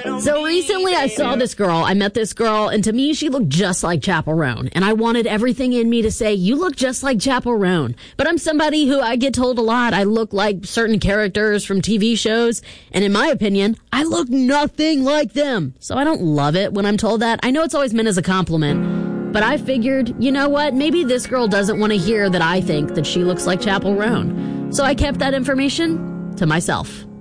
So recently I saw this girl. I met this girl, and to me, she looked just like Chappell Roan. And I wanted everything in me to say, you look just like Chappell Roan. But I'm somebody who I get told a lot I look like certain characters from TV shows. And in my opinion, I look nothing like them. So I don't love it when I'm told that. I know it's always meant as a compliment. But I figured, you know what? Maybe this girl doesn't want to hear that I think that she looks like Chappell Roan. So I kept that information to myself.